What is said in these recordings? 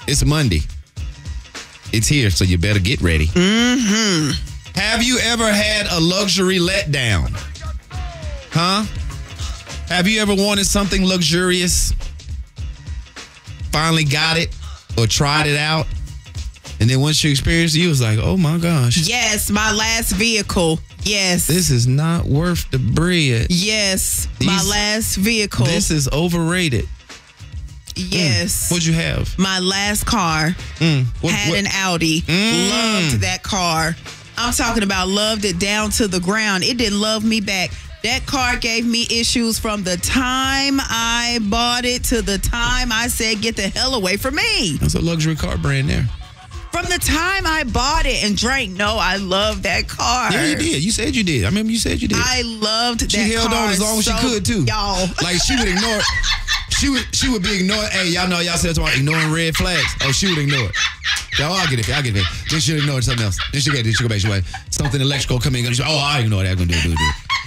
It's Monday. It's here, so you better get ready. Mm-hmm. Have you ever had a luxury letdown? Huh? Have you ever wanted something luxurious? Finally got it or tried it out? And then once you experienced it, you was like, oh my gosh. Yes, my last vehicle. Yes. This is not worth the bread. Yes, my last vehicle. This is overrated. Yes. What'd you have? My last car had an Audi. Loved that car. I'm talking about loved it down to the ground. It didn't love me back. That car gave me issues from the time I bought it to the time I said, get the hell away from me. That's a luxury car brand there. From the time I bought it and drank, no, I love that car. Yeah, you did. You said you did. I remember you said you did. I loved that car. She held on as long as she could, too. Y'all. Like, she would ignore She would be ignoring. Hey, y'all know y'all said tomorrow ignoring red flags. Oh, she would ignore it. Y'all, I'll get it. Then she'll ignore something else. Then she'll go back. She'll something electrical come in. Oh, I ignore that. I'm going to do it.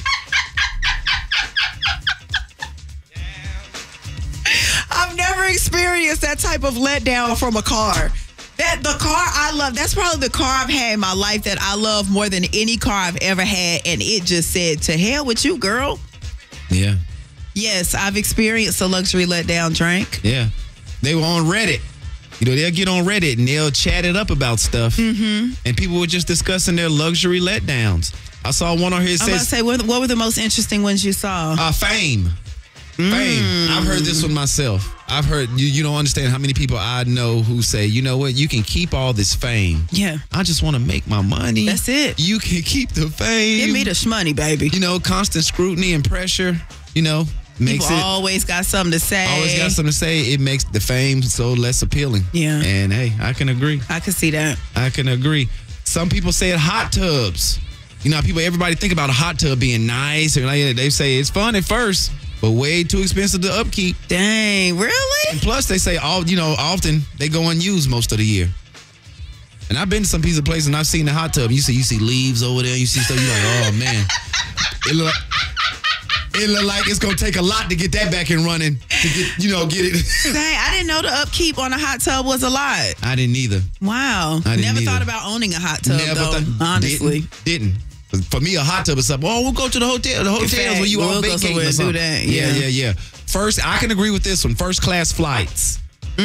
I've never experienced that type of letdown from a car. The car I love, that's probably the car I've had in my life that I love more than any car I've ever had. And it just said, to hell with you, girl. Yeah. Yes, I've experienced a luxury letdown drink. Yeah. They were on Reddit. You know, they'll get on Reddit and they'll chat it up about stuff. Mm-hmm. And people were just discussing their luxury letdowns. I saw one on here that I'm about to say, what were the most interesting ones you saw? Fame. Fame. I've heard this one myself. I've heard, you don't understand how many people I know who say, you know what, you can keep all this fame. Yeah. I just want to make my money. That's it. You can keep the fame. Give me the shmoney, baby. You know, constant scrutiny and pressure, you know, makes people it. always got something to say. Always got something to say. It makes the fame so less appealing. Yeah. And hey, I can agree. I can see that. I can agree. Some people say it hot tubs. You know, everybody think about a hot tub being nice. Or like, they say it's fun at first, but way too expensive to upkeep. Dang, really? And plus, they say often they go unused most of the year. And I've been to some piece of place and I've seen the hot tub. You see leaves over there. You see stuff. You're like, oh man, it look like it's gonna take a lot to get that back and running to get it. Dang, I didn't know the upkeep on a hot tub was a lot. I didn't either. Wow, never thought about owning a hot tub. Honestly, didn't. For me, a hot tub is something. Oh, we'll go to the hotel. The hotels when you on vacation or something. Do that. Yeah. First, I can agree with this one. First class flights.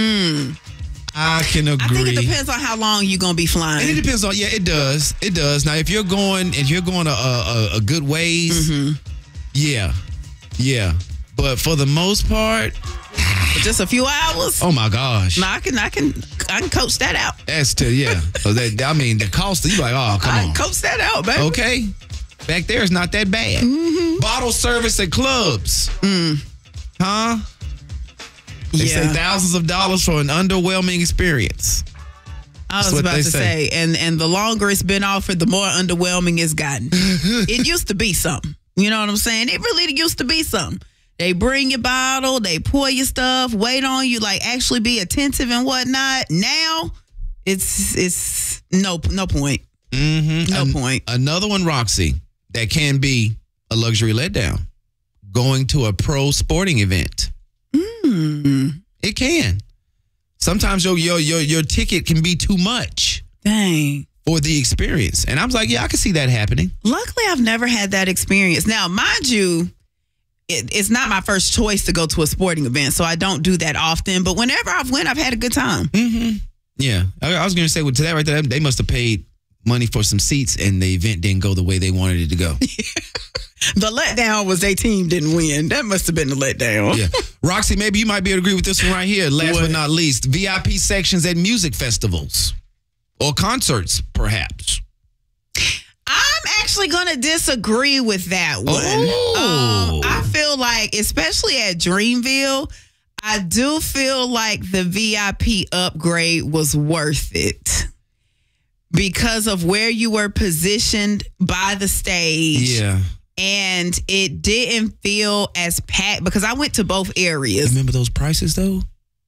I can agree. I think it depends on how long you're gonna be flying. And it depends on. Yeah, it does. It does. Now, if you're going a good ways, yeah. But for the most part, just a few hours. Oh my gosh. No, I can coach that out. That's yeah. So the cost. You like, oh, come on. I can coach that out, baby. Okay. Back there is not that bad. Mm-hmm. Bottle service at clubs. Huh? They say thousands of dollars for an underwhelming experience. I was about to say, and the longer it's been offered, the more underwhelming it's gotten. It used to be something. You know what I'm saying? It really used to be something. They bring your bottle, they pour your stuff, wait on you, like actually be attentive and whatnot. Now, it's no point. Mm-hmm. No point. Another one, Roxy, that can be a luxury letdown. Going to a pro sporting event. It can. Sometimes your ticket can be too much. Dang. For the experience. And I was like, yeah, I can see that happening. Luckily, I've never had that experience. Now, mind you, it's not my first choice to go to a sporting event, so I don't do that often. But whenever I've went, I've had a good time. Mm-hmm. Yeah. I was going to say, to that right there, they must have paid money for some seats and the event didn't go the way they wanted it to go. The letdown was their team didn't win. That must have been the letdown. Yeah. Roxy, maybe you might be able to agree with this one right here. Last but not least, VIP sections at music festivals. Or concerts, perhaps. I'm actually going to disagree with that one. Oh. I feel like, especially at Dreamville, I do feel like the VIP upgrade was worth it. Because of where you were positioned by the stage. Yeah. And it didn't feel as packed because I went to both areas. Remember those prices, though?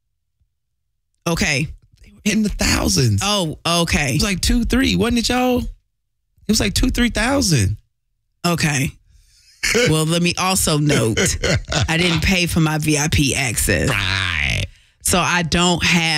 Okay. In the thousands. Oh, okay. It was like 2,000-3,000, wasn't it, y'all? It was like 2,000-3,000. Okay. Well, let me also note, I didn't pay for my VIP access. Right. So I don't have